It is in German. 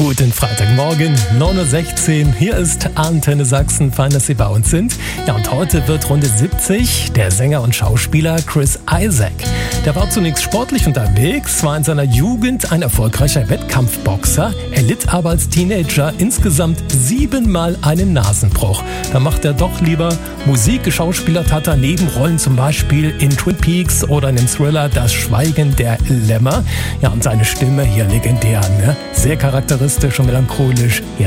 Guten Freitagmorgen, 9:16 Uhr. Hier ist Antenne Sachsen. Fein, dass Sie bei uns sind. Ja, und heute wird Runde 70 der Sänger und Schauspieler Chris Isaak. Der war zunächst sportlich unterwegs, war in seiner Jugend ein erfolgreicher Wettkampfboxer. Er litt aber als Teenager insgesamt 7-mal einen Nasenbruch. Da macht er doch lieber Musik. Geschauspielert hat er Nebenrollen zum Beispiel in Twin Peaks oder in dem Thriller Das Schweigen der Lämmer. Ja, und seine Stimme hier legendär, ne? Sehr charakteristisch und melancholisch.